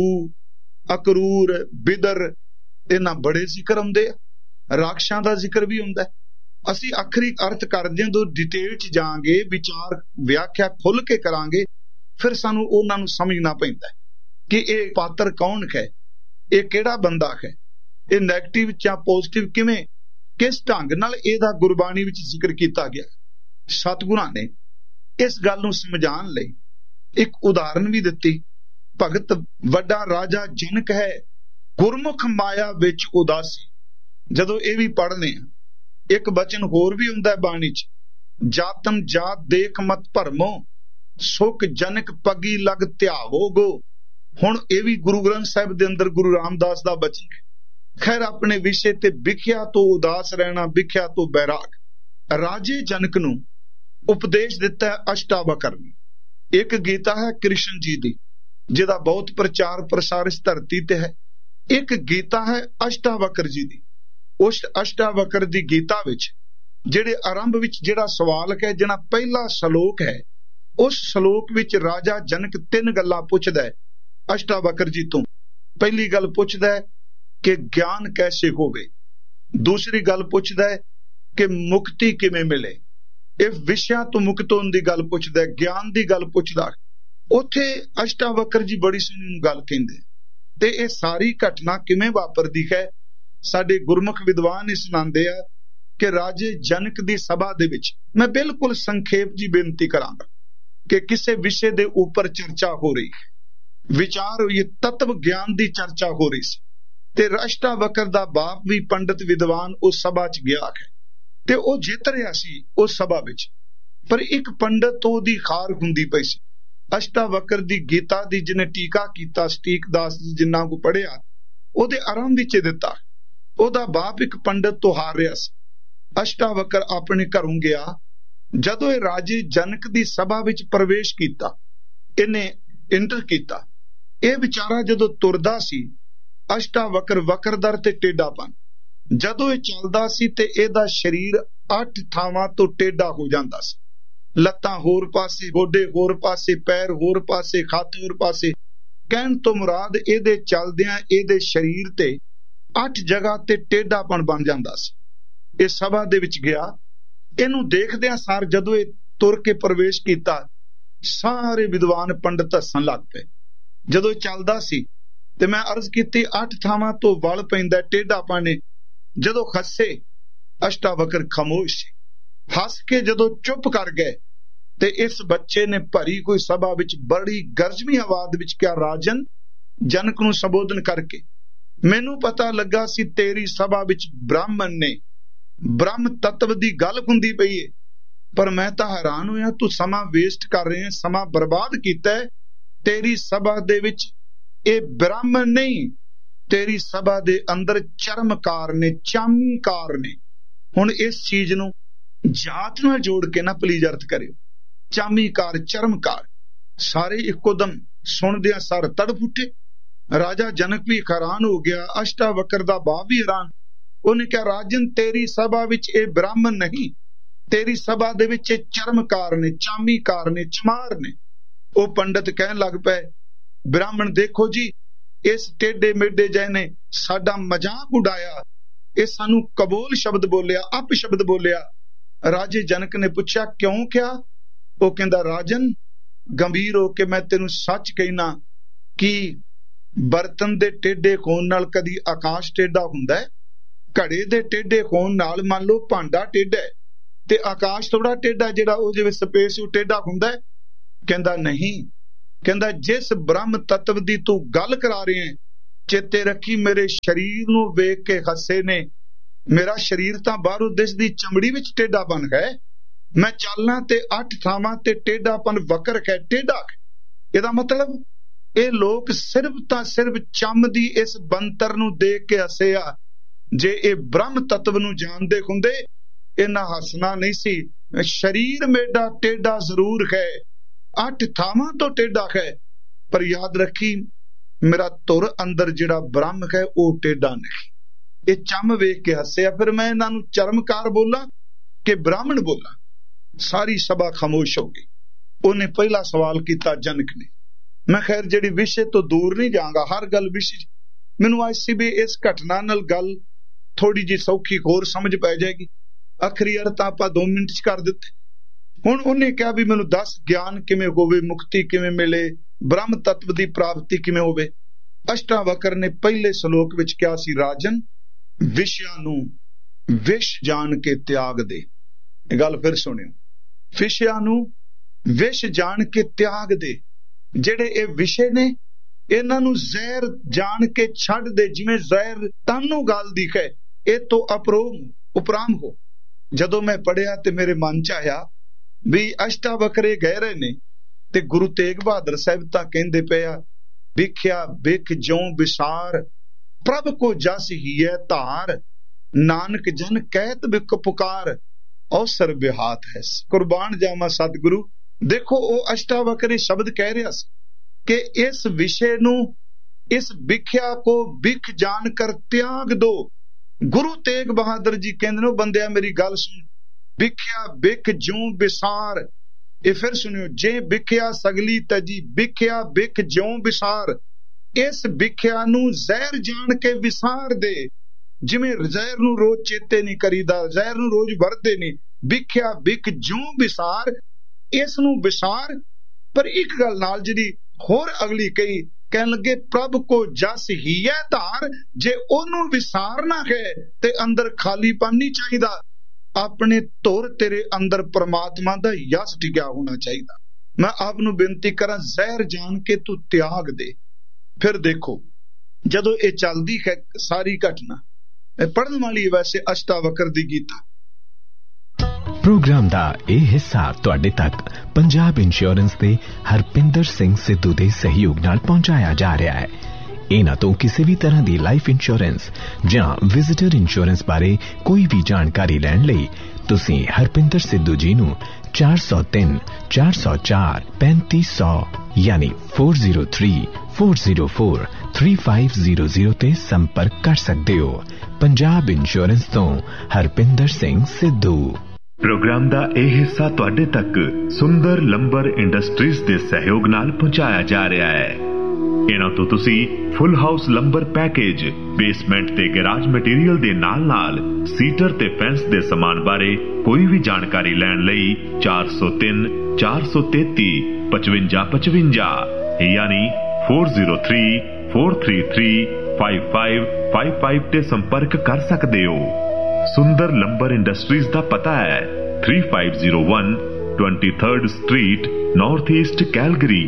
अकरूर बिदर इन्हां बड़े जिक्र आउंदे आ, राक्षां दा जिक्र भी हुंदा है। असी आखरी अर्थ करदे तो डिटेल च जांगे, विचार व्याख्या खुल के करांगे, फिर सानू उन्हां नूं समझना पैंदा है कि ये पात्र कौन है, ये केड़ा बंदा है, ये नैगेटिव या पॉजिटिव किवें किस ढंग नाल इहदा गुरबाणी विच जिक्र कीता गया। सतगुरां ने इस गल नूं समझाण लई एक उदाहरण भी दित्ती। भगत वड्डा राजा जनक है गुरमुख माया विच उदासी। जदों ये भी पढ़ने एक बचन होर भी हुंदा है बाणी च, जातन जात देख मत भरमो सुख जनक पगी लग ध्यावो गो। हुण ये भी गुरु ग्रंथ साहिब दे अंदर गुरु रामदास दा बचन है। खैर अपने विषय ते विख्या तो उदास रहना, विख्या तो बैराग। राजे जनक नूं उपदेश दिता है अष्टावकर ने। एक गीता है कृष्ण जी दी जिहदा बहुत प्रचार प्रसार इस धरती ते है। एक गीता है अष्टावकर जी दी। उस अष्टावकर दी गीता विच जिहड़े आरंभ विच जिहड़ा सवाल है, जिहड़ा पहला श्लोक है, उस श्लोक विच राजा जनक तीन गल्लां पुछदा है अष्टावकर जी तो। पहली गल पुछदा है कि ज्ञान कैसे होवे, दूसरी गल पुछदा है कि मुक्ति किवें मिले, इस विषयां तो मुक्त होने की गल पुछदा है, ज्ञान की गल पुछदा। उत्थे अष्टावकर जी बड़ी सोहनी गल कहिंदे ते ये सारी घटना किवें वापरदी है। साडे गुरमुख विद्वान इस सुणांदे आ कि राजे जनक दी सभा दे विच, मैं बिल्कुल संखेप जी बेनती करांगा कि किसी विषय दे ऊपर चर्चा हो रही है, विचार हुई, तत्व ज्ञान की चर्चा हो रही सी। ਤੇ ਅਸ਼ਟਾਵਕਰ ਦਾ ਬਾਪ ਵੀ ਪੰਡਤ ਵਿਦਵਾਨ ਉਸ ਸਭਾ 'ਚ ਗਿਆ ਹੈ ਤੇ ਉਹ ਜਿੱਤ ਰਿਹਾ ਸੀ ਉਸ ਸਭਾ ਵਿੱਚ। ਪਰ ਇੱਕ ਪੰਡਤ ਉਹਦੀ ਖਾਰ ਹੁੰਦੀ ਪਈ ਸੀ। ਅਸ਼ਟਾਵਕਰ ਦੀ ਗੀਤਾ ਦੀ ਜਿਹਨੇ ਟੀਕਾ ਕੀਤਾ, ਸਟੀਕ ਦਾਸ ਜਿੰਨਾ ਕੋ ਪੜਿਆ, ਉਹਦੇ ਆਰੰਭ ਵਿੱਚ ਦਿੱਤਾ। ਉਹਦਾ ਬਾਪ ਇੱਕ ਪੰਡਤ ਤੋਂ ਹਾਰ ਰਿਹਾ ਸੀ। ਅਸ਼ਟਾਵਕਰ ਆਪਣੇ ਘਰੋਂ ਗਿਆ। ਜਦੋਂ ਇਹ ਰਾਜੇ ਜਨਕ ਦੀ ਸਭਾ ਵਿੱਚ ਪ੍ਰਵੇਸ਼ ਕੀਤਾ, ਇਹਨੇ ਇੰਟਰ ਕੀਤਾ। ਇਹ ਵਿਚਾਰਾ ਜਦੋਂ ਤੁਰਦਾ ਸੀ, ਅਸ਼ਟਾਵਕਰ ਵਕਰਦਰ ਤੇ ਟੇਢਾਪਨ, ਜਦੋਂ ਇਹ ਚੱਲਦਾ ਸੀ ਤੇ ਇਹਦਾ ਸਰੀਰ 8 ਥਾਵਾਂ ਤੋਂ ਟੇਢਾ ਹੋ ਜਾਂਦਾ ਸੀ। ਲੱਤਾਂ ਹੋਰ ਪਾਸੇ, ਗੋਡੇ ਹੋਰ ਪਾਸੇ, ਪੈਰ ਹੋਰ ਪਾਸੇ, ਹੱਥ ਹੋਰ ਪਾਸੇ। ਕਹਿਣ ਤੋਂ ਮੁਰਾਦ ਇਹਦੇ ਚੱਲਦਿਆਂ ਇਹਦੇ ਸਰੀਰ ਤੇ 8 ਜਗ੍ਹਾ ਤੇ ਟੇਢਾਪਨ ਬਣ ਜਾਂਦਾ ਸੀ। ਇਹ ਸਭਾ ਦੇ ਵਿੱਚ ਗਿਆ। ਇਹਨੂੰ ਦੇਖਦਿਆਂ ਸਾਰ ਜਦੋਂ ਇਹ ਤੁਰ ਕੇ ਪ੍ਰਵੇਸ਼ ਕੀਤਾ, ਸਾਰੇ ਵਿਦਵਾਨ ਪੰਡਤ ਹੱਸਣ ਲੱਗ ਪਏ। ਜਦੋਂ ਇਹ ਚੱਲਦਾ ਸੀ ਤੇ ਮੈਂ ਅਰਜ਼ ਕੀਤੀ 8 ਥਾਵਾਂ ਤੋਂ ਵਲ ਪੈਂਦਾ ਟੇਢਾਪਨ ਨੇ। ਜਦੋਂ ਹੱਸੇ, ਅਸ਼ਟਾਵਕਰ ਖਾਮੋਸ਼ ਸੀ। ਹੱਸ ਕੇ ਜਦੋਂ ਚੁੱਪ ਕਰ ਗਏ ਤੇ ਇਸ ਬੱਚੇ ਨੇ ਭਰੀ ਕੋਈ ਸਭਾ ਵਿੱਚ ਬੜੀ ਗਰਜਵੀਂ ਆਵਾਜ਼ ਵਿੱਚ ਕਿਹਾ, ਰਾਜਨ, ਜਨਕ ਨੂੰ ਸੰਬੋਧਨ ਕਰਕੇ, ਮੈਨੂੰ ਪਤਾ ਲੱਗਾ ਸੀ ਤੇਰੀ ਸਭਾ ਵਿੱਚ ਬ੍ਰਾਹਮਣ ਨੇ, ਬ੍ਰਹਮ ਤੱਤਵ ਦੀ ਗੱਲ ਹੁੰਦੀ ਪਈ ਏ, ਪਰ ਮੈਂ ਤਾਂ ਹੈਰਾਨ ਹੋਇਆ ਤੂੰ ਸਮਾਂ ਵੇਸਟ ਕਰ ਰਹੇ ਹੈ, ਸਮਾਂ ਬਰਬਾਦ ਕੀਤਾ ਹੈ। ਤੇਰੀ ਸਭਾ ਦੇ ਵਿੱਚ ਇਹ ਬ੍ਰਾਹਮਣ ਨਹੀਂ, ਤੇਰੀ ਸਭਾ ਦੇ ਅੰਦਰ ਚਰਮਕਾਰ ਨੇ, ਚਾਮੀਕਾਰ ਨੇ। ਹੁਣ ਇਸ ਚੀਜ਼ ਨੂੰ ਜਾਤ ਨਾਲ ਜੋੜ ਕੇ ਨਾ ਪਲੀਜ਼ ਅਰਥ ਕਰਿਓ। ਚਾਮੀਕਾਰ, ਚਰਮਕਾਰ, ਸਾਰੇ ਇੱਕੋ ਦਮ ਸੁਣਦਿਆਂ ਸਾਰ ਤੜਫ ਉੱਠੇ। ਰਾਜਾ ਜਨਕ ਵੀ ਹੈਰਾਨ ਹੋ ਗਿਆ, ਅਸ਼ਟਾਵਕਰ ਦਾ ਬਾਪ ਵੀ ਹੈਰਾਨ। ਉਹਨੇ ਕਿਹਾ, ਰਾਜਨ, ਤੇਰੀ ਸਭਾ ਵਿੱਚ ਇਹ ਬ੍ਰਾਹਮਣ ਨਹੀਂ, ਤੇਰੀ ਸਭਾ ਦੇ ਵਿੱਚ ਇਹ ਚਰਮਕਾਰ ਨੇ, ਚਾਮੀਕਾਰ ਨੇ, ਚਮਾਰ ਨੇ। ਉਹ ਪੰਡਤ ਕਹਿਣ ਲੱਗ ਪਏ, ਬ੍ਰਾਹਮਣ ਦੇਖੋ ਜੀ, ਇਸ ਟੇਢੇ ਮੇਢੇ ਜਿਹੇ ਨੇ ਸਾਡਾ ਮਜ਼ਾਕ ਉਡਾਇਆ, ਇਹ ਸਾਨੂੰ ਕਬੂਲ ਸ਼ਬਦ ਬੋਲਿਆ, ਅਪ ਸ਼ਬਦ ਬੋਲਿਆ। ਰਾਜੇ ਜਨਕ ਨੇ ਪੁੱਛਿਆ, ਕਿਉਂ ਕਿਹਾ? ਉਹ ਕਹਿੰਦਾ, ਰਾਜਨ, ਗੰਭੀਰ ਹੋ ਕੇ ਮੈਂ ਤੈਨੂੰ ਸੱਚ ਕਹਿਣਾ ਕਿ ਬਰਤਨ ਦੇ ਟੇਢੇ ਹੋਣ ਨਾਲ ਕਦੀ ਆਕਾਸ਼ ਟੇਢਾ ਹੁੰਦਾ ਹੈ? ਘੜੇ ਦੇ ਟੇਢੇ ਹੋਣ ਨਾਲ ਮੰਨ ਲਓ ਭਾਂਡਾ ਟੇਢਾ ਹੈ ਤੇ ਆਕਾਸ਼ ਥੋੜਾ ਟੇਢਾ, ਜਿਹੜਾ ਉਹ ਜਿਵੇਂ ਸਪੇਸ ਉਹ ਟੇਢਾ ਹੁੰਦਾ ਹੈ? ਕਹਿੰਦਾ ਨਹੀਂ। ਕਹਿੰਦਾ, ਜਿਸ ਬ੍ਰਹਮ ਤੱਤਵ ਦੀ ਤੂੰ ਗੱਲ ਕਰਾ ਰਿਹਾ ਹੈ, ਚੇਤੇ ਰੱਖੀ ਮੇਰੇ ਸਰੀਰ ਨੂੰ ਵੇਖ ਕੇ ਹੱਸੇ ਨੇ। ਮੇਰਾ ਸਰੀਰ ਤਾਂ ਬਾਹਰੋਂ ਦਿਸਦੀ ਚਮੜੀ ਵਿੱਚ ਟੇਢਾਪਨ ਹੈ। ਮੈਂ ਚੱਲਣਾ ਤੇ 8 ਥਾਵਾਂ ਤੇ ਟੇਢਾਪਨ ਵਕਰ ਹੈ, ਟੇਢਾ। ਇਹਦਾ ਮਤਲਬ ਇਹ ਲੋਕ ਸਿਰਫ ਤਾਂ ਸਿਰਫ ਚੰਮ ਦੀ ਇਸ ਬੰਤਰ ਨੂੰ ਦੇਖ ਕੇ ਹੱਸੇ ਆ। ਜੇ ਇਹ ਬ੍ਰਹਮ ਤੱਤਵ ਨੂੰ ਜਾਣਦੇ ਹੁੰਦੇ, ਇਹਨਾਂ ਹੱਸਣਾ ਨਹੀਂ ਸੀ। ਸਰੀਰ ਮੇਰਾ ਟੇਢਾ ਜ਼ਰੂਰ ਹੈ, 8 ਥਾਵਾਂ ਤੋਂ ਟੇਢਾ ਹੈ, ਪਰ ਯਾਦ ਰੱਖੀ ਮੇਰਾ ਧੁਰ ਅੰਦਰ ਜਿਹੜਾ ਬ੍ਰਹਮ ਹੈ ਉਹ ਟੇਢਾ ਨਹੀਂ। ਇਹ ਚੰਮ ਵੇਖ ਕੇ ਹੱਸਿਆ। ਫਿਰ ਮੈਂ ਇਹਨਾਂ ਨੂੰ ਚਰਮਕਾਰ ਬੋਲਾਂ ਕਿ ਬ੍ਰਾਹਮਣ ਬੋਲਾਂ? ਸਾਰੀ ਸਭਾ ਖਾਮੋਸ਼ ਹੋ ਗਈ। ਉਹਨੇ ਪਹਿਲਾ ਸਵਾਲ ਕੀਤਾ ਜਨਕ ਨੇ। ਮੈਂ ਖੈਰ ਜਿਹੜੀ ਵਿਸ਼ੇ ਤੋਂ ਦੂਰ ਨਹੀਂ ਜਾਵਾਂਗਾ, ਹਰ ਗੱਲ ਵਿਸ਼ੇ। ਮੈਨੂੰ ਅੱਜ ਸੀ ਵੀ ਇਸ ਘਟਨਾ ਨਾਲ ਗੱਲ ਥੋੜੀ ਜਿਹੀ ਸੌਖੀ ਹੋਰ ਸਮਝ ਪੈ ਜਾਏਗੀ। ਆਖਰੀ ਅਰਥ ਆਪਾਂ 2 ਮਿੰਟ ਚ ਕਰ ਦਿੱਤੇ। ਹੁਣ ਉਹਨੇ ਕਿਹਾ ਵੀ ਮੈਨੂੰ ਦੱਸ, ਗਿਆਨ ਕਿਵੇਂ ਹੋਵੇ, ਮੁਕਤੀ ਕਿਵੇਂ ਮਿਲੇ, ਬ੍ਰਹਮ ਤੱਤਵ ਦੀ ਪ੍ਰਾਪਤੀ ਕਿਵੇਂ ਹੋਵੇ? ਅਸ਼ਟਾਵਕਰ ਨੇ ਪਹਿਲੇ ਸ਼ਲੋਕ ਵਿੱਚ ਕਿਹਾ ਸੀ, ਰਾਜਨ, ਵਿਸ਼ਿਆਂ ਨੂੰ ਵਿਸ਼ ਜਾਣ ਕੇ ਤਿਆਗ ਦੇ। ਇਹ ਗੱਲ ਫਿਰ ਸੁਣਿਓ, ਵਿਸ਼ਿਆਂ ਨੂੰ ਵਿਸ਼ ਜਾਣ ਕੇ ਤਿਆਗ ਦੇ। ਜਿਹੜੇ ਇਹ ਵਿਸ਼ੇ ਨੇ, ਇਹਨਾਂ ਨੂੰ ਜ਼ਹਿਰ ਜਾਣ ਕੇ ਛੱਡ ਦੇ। ਜਿਵੇਂ ਜ਼ਹਿਰ ਤਾਨੂੰ ਗਾਲਦੀ ਹੈ, ਇਹ ਤੋਂ ਉਪਰਾਮ ਹੋ। ਜਦੋਂ ਮੈਂ ਪੜਿਆ ਤੇ ਮੇਰੇ ਮਨ ਚ ਆਇਆ ਵੀ ਅਸ਼ਟਾਵਕਰੇ ਗਹਿ ਰਹੇ ਨੇ ਤੇ ਗੁਰੂ ਤੇਗ ਬਹਾਦਰ ਸਾਹਿਬ ਤਾਂ ਕਹਿੰਦੇ ਪਏ ਆ, ਵਿਖਿਆ ਵਿਖ ਜਿਉ ਵਿਸਾਰ, ਪ੍ਰਭ ਕੋ ਜਸ ਹੀਐ ਧਾਰ, ਨਾਨਕ ਜਨ ਕਹਿਤ ਬਿਕ ਪੁਕਾਰ, ਅਵਸਰ ਵਿਹਾਤ ਹੈ। ਕੁਰਬਾਨ ਜਾਵਾਂ ਸਤਿਗੁਰੂ। ਦੇਖੋ, ਉਹ ਅਸ਼ਟਾਵਕਰੇ ਸ਼ਬਦ ਕਹਿ ਰਿਹਾ ਸੀ ਕਿ ਇਸ ਵਿਸ਼ੇ ਨੂੰ, ਇਸ ਵਿਖਿਆ ਕੋ ਵਿਖ ਜਾਣ ਕਰ ਤਿਆਗ ਦੋ। ਗੁਰੂ ਤੇਗ ਬਹਾਦਰ ਜੀ ਕਹਿੰਦੇ ਨੇ, ਬੰਦਿਆ ਮੇਰੀ ਗੱਲ ਸੁਣ, ਵਿਖਿਆ ਵਿਖ ਜਿਉ ਵਿਸਾਰ। ਇਹ ਫਿਰ ਸੁਣਿਓ, ਜੇ ਵਿਖਿਆ ਸਗਲੀ ਤਜੀ, ਵਿਖਿਆ ਵਿਖ ਜਿਉ ਵਿਸਾਰ। ਇਸ ਵਿਖਿਆ ਨੂੰ ਜ਼ਹਿਰ ਜਾਣ ਕੇ ਵਿਸਾਰ ਦੇ। ਜਿਵੇਂ ਜ਼ਹਿਰ ਨੂੰ ਰੋਜ਼ ਚੇਤੇ ਨਹੀਂ ਕਰੀਦਾ, ਜ਼ਹਿਰ ਨੂੰ ਰੋਜ਼ ਵਰਤਦੇ ਨਹੀਂ। ਵਿਖਿਆ ਵਿਖ ਜਿਉ ਵਿਸਾਰ, ਇਸ ਨੂੰ ਵਿਸਾਰ। ਪਰ ਇੱਕ ਗੱਲ ਨਾਲ ਜਿਹੜੀ ਹੋਰ ਅਗਲੀ ਕਹੀ, ਕਹਿਣ ਲੱਗੇ, ਪ੍ਰਭ ਕੋ ਜਸ ਹੀਐ ਧਾਰ। ਜੇ ਉਹਨੂੰ ਵਿਸਾਰਨਾ ਹੈ ਤੇ ਅੰਦਰ ਖਾਲੀਪਨ ਨਹੀਂ ਚਾਹੀਦਾ। ਆਪਣੇ ਧੁਰ ਤੇਰੇ ਅੰਦਰ ਪ੍ਰਮਾਤਮਾ ਦਾ ਯਸ ਟਿਕਿਆ ਹੋਣਾ ਚਾਹੀਦਾ। ਮੈਂ ਆਪ ਨੂੰ ਬੇਨਤੀ ਕਰਾਂ, ਜ਼ਹਿਰ ਜਾਣ ਕੇ ਤੂੰ ਤਿਆਗ ਦੇ। ਫਿਰ ਦੇਖੋ, ਜਦੋਂ ਇਹ ਚੱਲਦੀ ਹੈ ਸਾਰੀ ਘਟਨਾ, ਇਹ ਪੜ੍ਹਨ ਵਾਲੀ ਵੈਸੇ ਅਸ਼ਟਾਵਕਰ ਦੀ ਗੀਤਾ। ਪ੍ਰੋਗਰਾਮ ਦਾ ਇਹ ਹਿੱਸਾ ਤੁਹਾਡੇ ਤੱਕ ਪੰਜਾਬ ਇੰਸ਼ੋਰੈਂਸ ਦੇ ਹਰਪਿੰਦਰ ਸਿੰਘ ਸਿੱਧੂ ਦੇ ਸਹਿਯੋਗ ਨਾਲ ਪਹੁੰਚਾਇਆ ਜਾ ਰਿਹਾ ਹੈ। ਇਹਨਾਂ ਤੋਂ ਕਿਸੇ ਵੀ ਤਰ੍ਹਾਂ ਦੀ ਲਾਈਫ ਇੰਸ਼ੋਰੈਂਸ ਜਾਂ ਵਿਜ਼ਿਟਰ ਇੰਸ਼ੋਰੈਂਸ ਬਾਰੇ ਕੋਈ ਵੀ ਜਾਣਕਾਰੀ ਲੈਣ ਲਈ ਤੁਸੀਂ ਹਰਪਿੰਦਰ ਸਿੱਧੂ ਜੀ ਨੂੰ 403 404 3500 ਯਾਨੀ 403404 3500 ਤੇ ਸੰਪਰਕ ਕਰ ਸਕਦੇ ਹੋ। ਪੰਜਾਬ ਇੰਸ਼ੋਰੈਂਸ ਤੋਂ ਹਰਪਿੰਦਰ ਸਿੰਘ ਸਿੱਧੂ। ਪ੍ਰੋਗਰਾਮ ਦਾ ਇਹ ਹਿੱਸਾ ਤੁਹਾਡੇ ਤੱਕ ਸੁੰਦਰ ਲੰਬਰ ਇੰਡਸਟਰੀਜ਼ ਦੇ ਸਹਿਯੋਗ ਨਾਲ ਪਹੁੰਚਾਇਆ ਜਾ ਰਿਹਾ ਹੈ। ਇਹਨਾਂ ਤੋਂ ਤੁਸੀਂ ਫੁੱਲ ਹਾਊਸ ਲੰਬਰ ਪੈਕੇਜ, ਬੇਸਮੈਂਟ ਤੇ ਗੈਰਾਜ ਮਟੀਰੀਅਲ ਦੇ ਨਾਲ ਸੀਟਰ ਤੇ ਫੈਂਸ ਦੇ ਸਮਾਨ ਬਾਰੇ ਕੋਈ ਵੀ ਜਾਣਕਾਰੀ ਲੈਣ ਲਈ 403 433 5555 ਯਾਨੀ 403 433 5555 ਤੇ ਸੰਪਰਕ ਕਰ ਸਕਦੇ ਹੋ। ਸੁੰਦਰ ਲੰਬਰ ਇੰਡਸਟਰੀਜ਼ ਦਾ ਪਤਾ ਹੈ 3501 23rd street, north East, Calgary.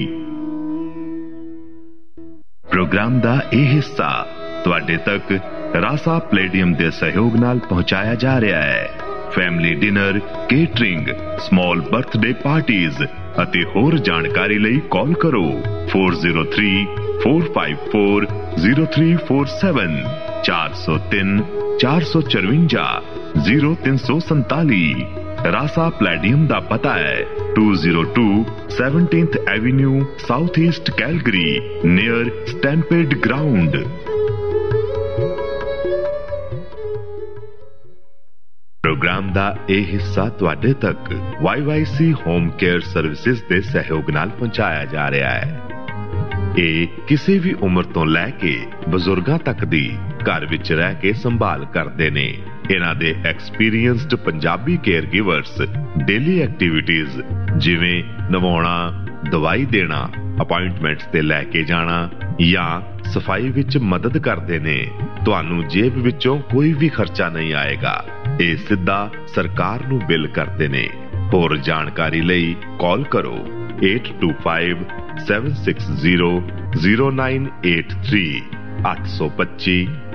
Programme ਦਾ ਇਹ ਹਿੱਸਾ ਤੁਹਾਡੇ ਤੱਕ ਰਾਸਾ ਪਲੇਡੀਅਮ ਦੇ ਸਹਿਯੋਗ ਨਾਲ ਪਹੁੰਚਾਇਆ ਜਾ ਰਿਹਾ ਹੈ। Family dinner, catering, small birthday parties ਅਤੇ ਹੋਰ ਜਾਣਕਾਰੀ ਲਈ ਕਾਲ ਕਰੋ 403 454 0347 403 454 0347। ਰਾਸਾ ਪਲੇਡੀਅਮ ਦਾ ਪਤਾ ਹੈ 202 17th avenue, south East, Calgary, near ਸਟੈਂਪੇਡ ground. Programme ਦਾ ਇਹ ਹਿੱਸਾ ਤੁਹਾਡੇ ਤੱਕ YYC ਹੋਮ ਕੇਅਰ ਸਰਵਿਸਿਜ਼ ਦੇ ਸਹਿਯੋਗ ਨਾਲ ਪਹੁੰਚਾਇਆ ਜਾ ਰਿਹਾ ਹੈ। ਇਹ ਕਿਸੇ ਵੀ ਉਮਰ ਤੋਂ ਲੈ ਕੇ ਬਜ਼ੁਰਗਾਂ ਤੱਕ ਦੀ ਘਰ ਵਿੱਚ ਰਹਿ ਕੇ ਸੰਭਾਲ ਕਰਦੇ ਨੇ। ਇਹਨਾਂ ਦੇ experienced Punjabi care ਗਿਵਰਸ daily activities ਜਿਵੇਂ ਨਵਾਉਣਾ, ਦਵਾਈ ਦੇਣਾ, ਅਪਾਇੰਟਮੈਂਟਸ ਤੇ ਲੈ ਕੇ ਜਾਣਾ ਜਾਂ ਸਫਾਈ ਵਿੱਚ ਮਦਦ ਕਰਦੇ ਨੇ। ਤੁਹਾਨੂੰ ਜੇਬ ਵਿੱਚੋਂ ਕੋਈ ਵੀ ਖਰਚਾ ਨਹੀਂ ਆਏਗਾ। ਇਹ ਸਿੱਧਾ ਸਰਕਾਰ ਨੂੰ ਬਿੱਲ ਕਰਦੇ ਨੇ। ਹੋਰ ਜਾਣਕਾਰੀ ਲਈ ਕਾਲ ਕਰੋ 8257600983 825